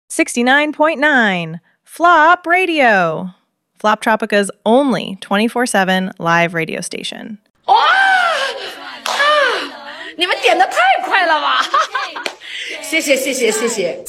69.9 Flop Radio. Flop Tropica's only 24/7 live radio station. 哇你们点的太快了吧！谢谢。